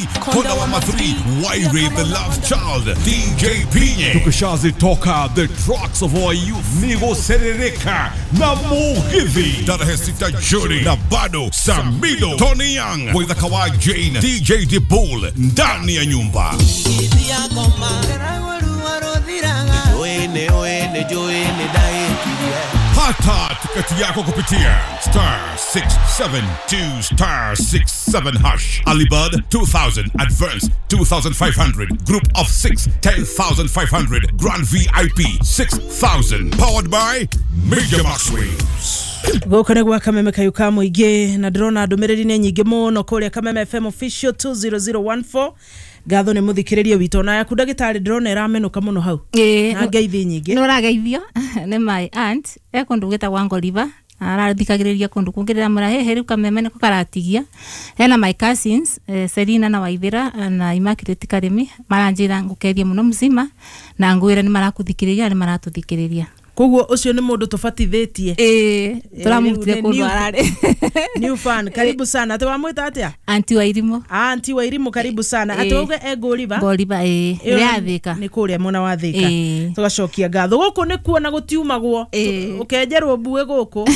Konda wa Mathri, Wairi the Love Child, DJ Pinye. Tukishazi toka the trucks of our youth. Nigo Serereka, na Mugithi. Darahesita Judy, na Bado, Samido, Tony Young, Boy the Kawaii Jane, DJ Dibul, ndani ya nyumba. Pata tiketi yako kupitia *672 *67#. Alibud 2,000, advance 2,500, group of 6 10,500, grand VIP 6,000. Powered by Major Max Waves. Gokane gwa Kameme kayuka muige na drona ndumiriri ne nyingi muno kuria Kameme FM official 20014. Gatho ne muthikiriria wito na yaku ndagitari drone iramenuka muno hau na ngeithi nyingi no rageithio ne my aunt ekundu gita wango river arathikagiriria kundu kungirira murahehe riu Kameme niko karatigia hena my cousins Selina na Waithira na Immaculate Karimi maranjira ngukethia muno mzima na ngwira ni marakuthikiriria ni maratuthikiriria koguo ucio ni mundu tufatithitie turamutire kundu arare new fan karibu sana ati wamwita atia anti Wairimu karibu sana ati uge Goliva yathika ni kuria mona wa thika tugacokia ngatho guku ni kuona gutiumagwo ukenjerwo buwe guku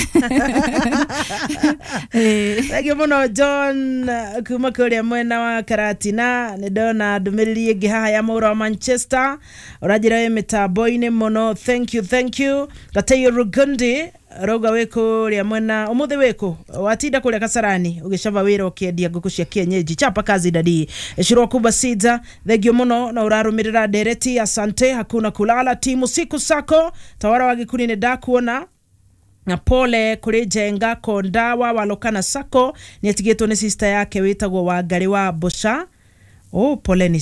thank muno John kuma kuria mwena wa Karatina ni ndona ndumiriri ingi haha ya mura wa Manchester urajira mitambo-ini muno thank you Gateyo Rugundi roga weko ria mwena umuthe weko watinda kuria Kasarani ugicava wira ukiendia nguku cia kienyeji chapa kazi dadi eshiro kuba sida thegio muno na urarumirira dereti asante hakuna kulala timu siku sako tawara wa gikuni ni dakuona na pole kuri Jenga Kondawa walokana sako ni atigetwo ni sister yake witagwo wa Ngari wa Bosha poleni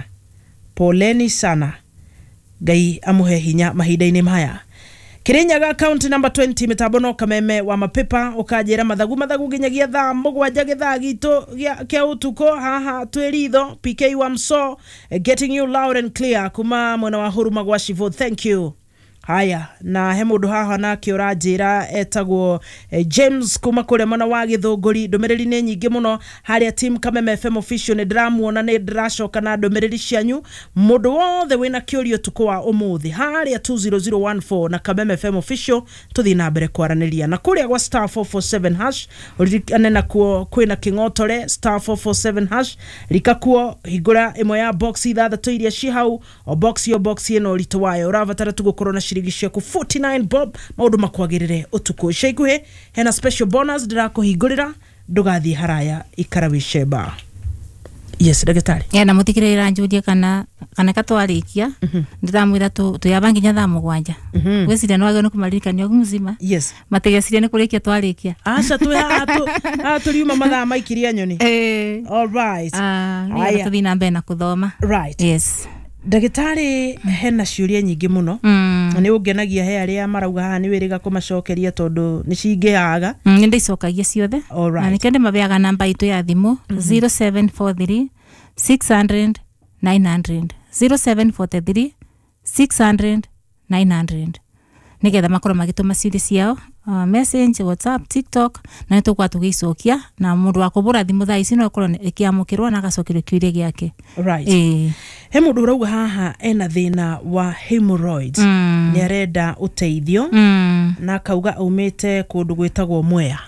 sana Ngai amuhe hinya mahinda-ini maya Kirinyaga account number 20 metabono Kameme wa mapepa ukajera mathagu ginyagia thaa mugwanja githaa gitu kia utuko haha tweritho PK wa Mso getting you loud and clear kuma mwana wa Huruma gwa Shivo thank you haya na hemudu haha na kiorajira etagwo James kuma kure mwana wa Githunguri ndumiriri ni nyingi muno haria team Kameme FM official ni dramuona ni dracoka na ndumiriri cianyu mundu wothe wina kiurio tukwa umuthi haria 20014 na Kameme FM official tuthi na mbere kwaraniria na kuria gwa *447# ulikanena kuo kwina kingotore *447# likakuo higura imwe ya box ithathatu iria ci hau o box ino litowayo uravatara tugukorwo na shirigishia ku 49 bob maundu makwagirire utuko sheikuhe hena special bonus ndirakuhingurira ndugathi haraya ikarawisheba yes dagitari na mutikirira njudie kana katwarikia ndiramwira tuyabanginya thaa mugwanja wesire no ageno kumaririkania muzima yes mategesire ni kurikia twarikia acha tu turiuma mathaa maikiria nyoni all right aya tuthina mbe na kuthoma right yes dagitari hena ciuria nyingi muno ni ungenagia he aria marauga ha ni wiriga kumacokeria tondu ni cingiaga ni ndicokagia ciothe na nikende mabeaga namba itu ya thimu 0743 600 900 0743 600 900 nigetha makoro magituma ciuria ciao message WhatsApp TikTok na nitukwa tugicokia na mundu akubura thimu thaa ici no korwo ikiamukirwa na gacokerio kiuria giake right he mundu urauga haha ena thina wa hemorrhoids ni arenda uteithio na kauga aumite kundu gwitagwo Mwea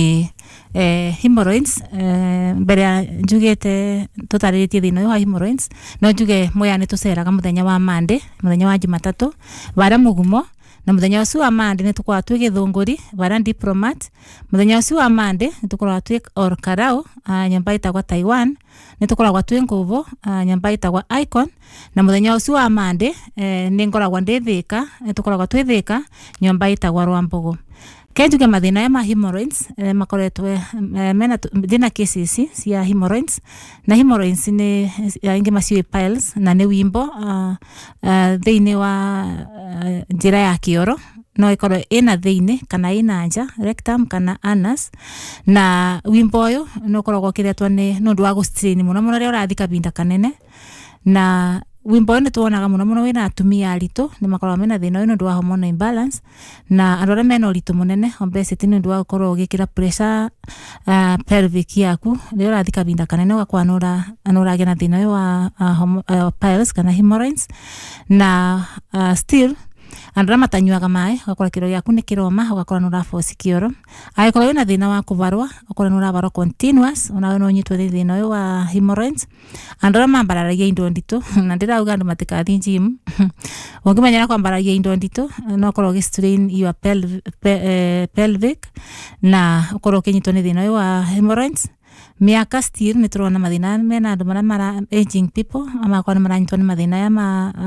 hemorrhoids mbere njugete tutariritie thina wa hemorrhoids no njuge Mwea ni tuceraga muthenya wa Monday muthenya wa Jumatatu bara mugumo na muthenya ucio wa Monday nitukwa twi Githunguri bara Diplomat muthenya ucio wa Monday nitukwa twi Orkarao nyamba itagwa Taiwan nitukwa twi Nguvu nyamba itagwa Icon na muthenya ucio wa Monday ningoragwa ndithika nitukwa twi Thika nyamba itagwa Rwambogo kenjuge mathina ya hemorrhoids makoretwe mena thina cases cia hemorrhoids na hemorrhoids ni ingi macio piles na ni wimbo thiini wa njira ya kioro no ikorwo ina thiini kana ina nja rectum kana anus na wimbo uyu no koragwo kiretwa ni nundu wa gustrain muno ria urathika binda kanene na wimbo ni tuonaga muno wina atumia aritu ni makorwa mena thina uyu ndu wa hormonal imbalance na andore mena uritu munene obesity ni ndu wa gukorwo ugikira pressure pelvic yaku ri urathi kabinda kanene ugakwanura anuragia na thina uyu wa piles kana hemorrhoids na still andora matanyuaga mai ugakora kiro yaku ni kiroma ugakora nura force kioro aikorwo wina thina wa kuvarwa ugakora nura varwa continuous ona no nyitwo ni thina uyu wa hemorrhoids andora mambararagia indo nditu na ndirauga andu matikathi gym ungimenya kwambaragia indo nditu no korwo gistrain your pelvic na ukorwo kinyitwo ni thina uyu wa hemorrhoids miaka still ni turona mathina mena andu mara aging people ama kwa maranyitwo ni mathina ya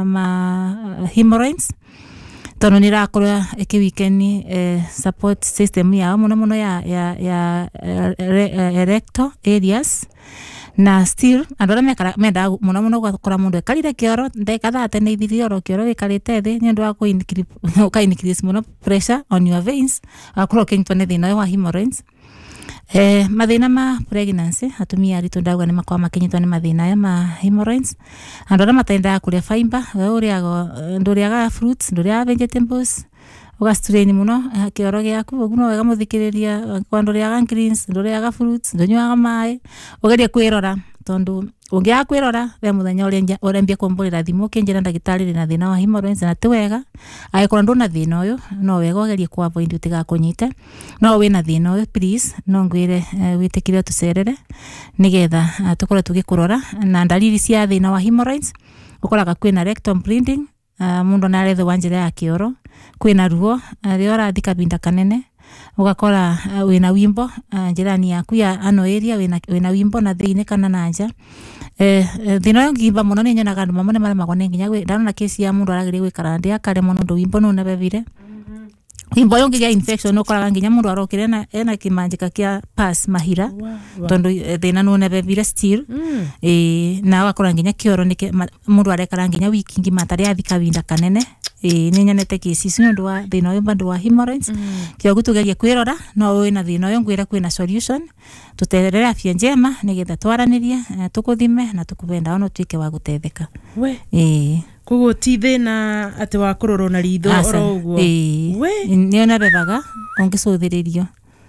hemorrhoids tono ni rakorwa ekiwikeni support system ya muno ya erector areas na still andora menda muno gukora mundu ekarire kioro ndeka thate ni ithirio kioro wikarite thi ni ndu wa increase muno pressure on your veins akoro kinyitwo ni thina wa hemorrhoids mathina ma pregnancy atumia aritu ndauga ni makwa makinyitwo ni mathina ya ma hemorrhoids andora matenda kuria fiber uriago nduriaga fruits nduriaga vegetables ugastrain muno kioro giaku uguno wega muthikiriria kwa nduriaga greens nduriaga fruits ndonywaga mai ugeria kwirora tondu ungia kwirora we muthenya urembia kumbulira thimu kinjira ndagitari na thina wa hemorrhoids na ti wega aikora ndona thina uyu no wega ugerie ku avoid utigakunyite no wina thina uyu please no ngwire witikire tucerere nigetha tukore tugikurora na dalili cia thina wa hemorrhoids ukoraga kwina rectal bleeding mundu na retho wanjira ya kioro kwina ruo riora thika binda kanene ugakora wina wimbo njirani yaku ya ano area wina wimbo na thine kana nanja thina ngimba muno ni nyonaga andu mamwe mara magone nginya gwe ndana kesi ya mundu aragire gwikara ndi akare muno ndu wimbo no nebevire wimbo yongi ya infection ukora nginya mundu arokire na ena kimanjika kia pass mahira tondu thina no nebevire still na wakora nginya kioro ni mundu arekara nginya wiki ngima tari athika binda kanene ni nyanete kesi sino ndu wa thina uyu bandu wa hemorrhoids kio gutugeria kwirora no wina thina uyu ngwira kwina solution tuterere afya njema nigetha twaranirie tukuthime na tukubenda ono twike wa gutetheka we kugo ti thina ati wa kurorwo na ritho oro uguo we ni ona bebaga ongicuthiririo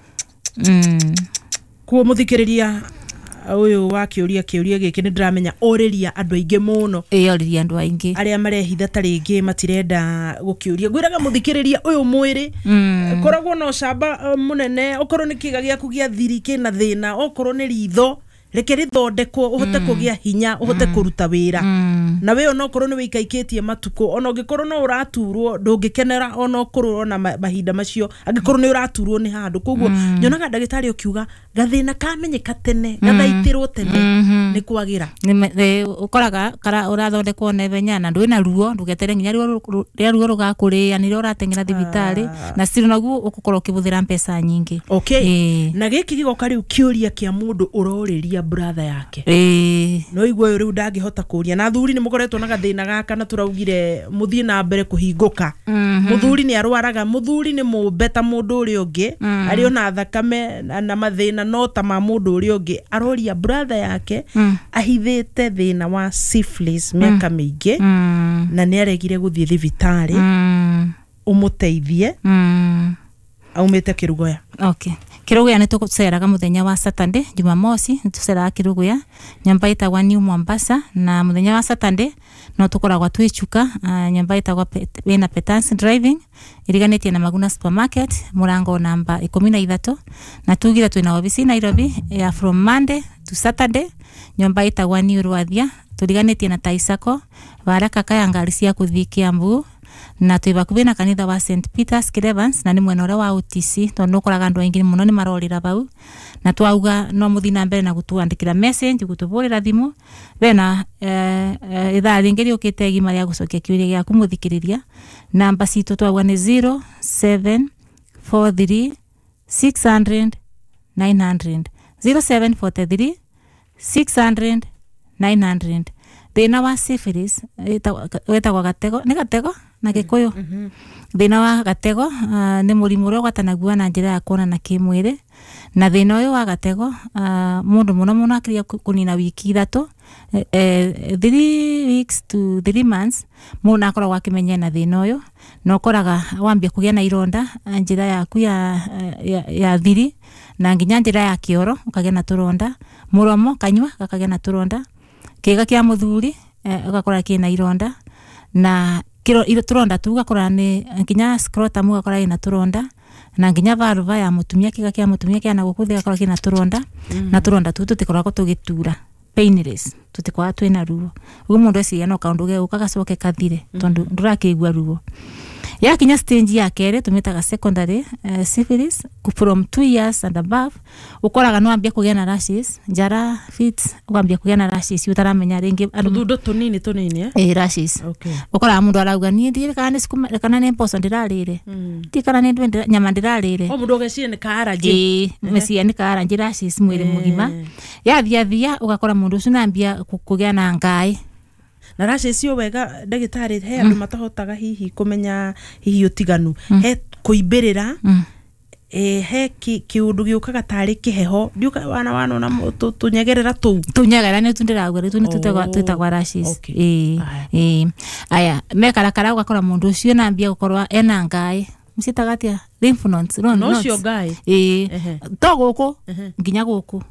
kuo muthikiriria uyu wa kiuria giki ni ndiramenya oriria andu aingi muno oriria andu aingi aria marehitha taringi matirenda gukiuria gwiraga muthikiriria uyu mwiri koragwo no camba munene okorwo ni kiga giaku gia thiri kina thina okorwo ni ritho reke rithondekwo uhote kugia hinya uhote kuruta wira na we ono korwo ni wikaiketie matuko ono gikorwo no uraturwo ndungikenera ono korwo na mahinda macio agikorwo ni uraturwo ni handu koguo nyonaga ndagitari ukiuga gathina kamenyeka tene gathaitirwo tene ni kwagira ni ukoraga kara urathondekwo nebenya na ndwina ruo ndugetere nginya ruo rugakuria ni uratengera thibitari na still naguo ukukorwo kibuthira pesa nyingi na giki gigoka riu kiuria kia mundu uroriria brother yake no igwe riu ndangihota kuria na thuri ni mukoretwo na gathina gaka na turaugire muthie na mbere kuhinguka muthuri ni arwaraga muthuri ni mubeta mundu uri ungi ari ona thakame na mathina no ta ma mundu uri ungi aroria brother yake ahithite thina wa syphilis miaka mingi na ni aregire guthie thibitari umuteithie aumete Kirugoya Kirugoya ni tukuceraga muthenya wa Saturday Jumamosi tuceraga Kirugoya nyamba itagwa New Mombasa na muthenya wa Saturday no tukoragwa twichuka nyamba itagwa wina Petans Driving iriganitie na Maguna Supermarket murango namba 13 na tugira twina ofisi Nairobi from Monday to Saturday nyamba itagwa New Rwathia turiganitie na Taisako baraka kaya ngari cia kuthii Kiambu na tuibakubi na kanitha wa St Peter's Kirevans na ni mwena ura wa UTC tondu ukoraga andu aingi muno ni marorira bau na twauga no muthina mbere na gutuandikira message gutuburira thimu bena ithaa ringi riukite gima ria gucokia kiuria giaku muthikiriria namba citu twauga ni 0743 600 900 0743 600 900 thina wa syphilis wetagwa gatego ni gatego na Gikuyu thina wa gatego ni murimu uria gwatanagua na njira ya kuona na kimwiri na thina uyu wa gatego mundu muno akiria kunina wiki 3 3 weeks to 3 months mundu akoragwo akimenya na thina uyu na ukoraga wambia kugia na ironda njira yaku ya thiri na nginya njira ya kioro ukagia na turonda muromo kanywa gakagia na turonda kiga kia muthuri ugakora kina ironda na turonda tu ugakora ni nginya scrotum ugakora ina turonda na nginya valva ya mutumia kiga kia mutumia kia na gukuthi ugakora kina turonda na turonda tu tutikoragwo tugitura painless tutikwa twina ruo ugu mundu eci no kaundu ge ukagacoke kathire tondu ndurakigwa ruo ya kinya stage ya kere tumitaga secondary syphilis from 2 years and above ukoraga no ambia kugia na rashes njara fits ukambia kugia na rashes utaramenya ringi thundo tunini rashes ukora mundu arauga ni ndire kana ni mposo ndirarire ti kana ni ndwende nyama ndirarire mundu ugecire ni kaaraje mecia ni kaaraje rashes mwiri mugima thia ugakora mundu ucio nambia kugia na ngai na rashes cio wega ndagitari he andu matahotaga hihi kumenya hihi utiganu he kuimbirira he kiundu giukaga tari kiheho ndiuka wana na tunyegerera tunyegera ni tundiragwa ritu ni tutagwa rashes aya mekarakara ugakora mundu ucio nambia gukorwa ena ngai msitagatia lymph nodes no cio ngai to guku nginya guku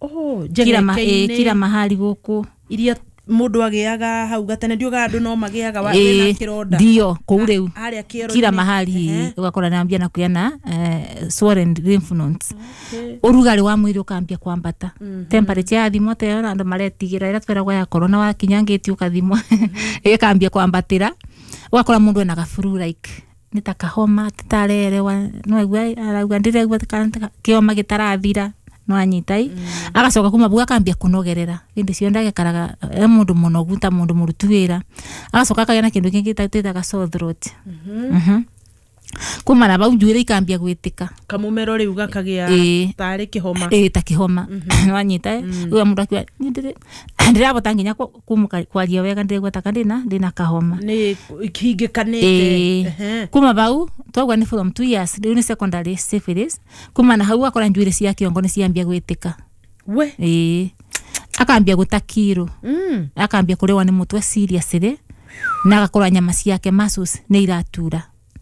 kila mahali guku iria mundu agiaga hau gatene ndiuga andu no magiaga wa na kironda ndio koureu kila mahali ugakora naambia na kuyana swollen lymph nodes urugari wa mwiri ukambia kwambata temperature ya thimo te andu maretigira ira twera ya corona wa kinyangiti ukathimwa ikambia kwambatira ugakora mundu ena gafuru like nitakahoma titarerewa no agua ndiregwa kioma gitarathira no anyitai agacoka kuma buga kambia kunogerera indi cio ndagekaraga mundu munogu ta mundu murutuwira agacoka akagĩa na kindu kingi tataga sore throat kuma na bau njuire ikambia gwitika kamumero riu gakagia tari kihoma ta kihoma no anyitai uya mundu akwa ndirabota nginya kumuka kwaria wega ndirigwa ndina kahoma ni ikingikanite kuma bau twagwa ni from 2 years riu ni secondary syphilis kuma na hau akora njuire cia kiongo ni ciambia gwitika we akambia gutakiro akambia kurewa ni mutwe seriously na agakora nyama ciake muscles ni iratura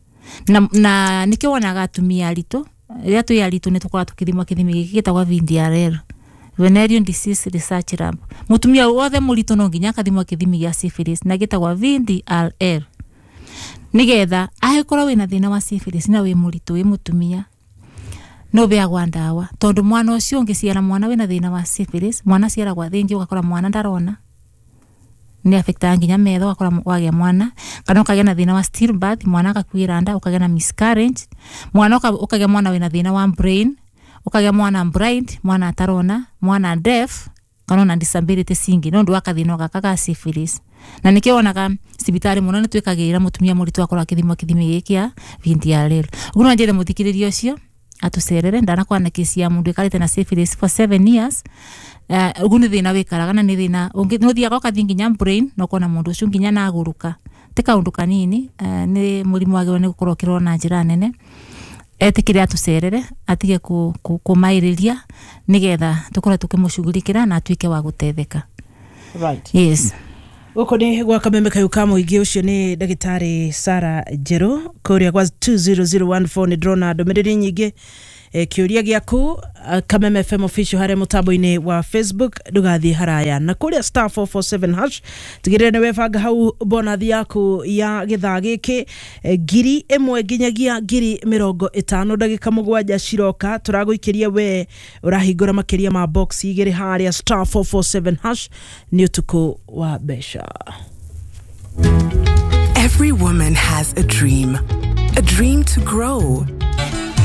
na nikio wonaga atumia aritu ria tu aritu ni tukora tukithimwa kithimi giki gitagwa VDRL Venereal Disease Research Lab mutumia wothe murito no nginya akathimwa kithimi gia syphilis na gitagwa VDRL nigetha ahekora wina thina wa syphilis na wi murito wi mutumia no beagwa ndawa tondu mwana ucio ngiciara mwana wina thina wa syphilis mwana ciara gwa thingi ugakora mwana ndarona ni affecta nginya metho akora wagia mwana kana ukagia na thina wa stillbirth mwana akakuira nda ukagia na miscarriage mwana ukagia mwana wina thina wa brain ukagia mwana blind mwana atarona mwana deaf kana na disability singi no ndu akathina gaka syphilis na nikionaga sibitari muno ni twikagira mutumia muritu akora kithimo gikia VDRL uguno njire muthikiririo cio atucerere ndana kwana kesi ya mundu ikarite na syphilis for 7 years uguni thina wikaraga na ni thina ungi no thiaga ukathingi nya brain no kona mundu ucio nginya na aguruka tika undu kanini ni murimu wagirwo ni gukorwo kirona njira nene etikire atucerere atige kumairiria nigetha tukora tukimushughulikira na atuike wa gutetheka right yes uko ni gwa kameme kayuka muingi ucio ni ndagitari Sarah Njeru kuria gwa 20014 ni drona ndomereri nyingi kiuria giaku Kameme FM official hare mutambo-ini wa Facebook ndugathie haraya na kuria star 447 hash tigire ni webanga hau bonathi yaku ya githaa giki 1,000 nginyagia 50 ndagika mugwanja ciroka turaguikiria we urahingura makiria ma box igiri haria star 447 hash ni utuku wa besha. Every woman has a dream to grow,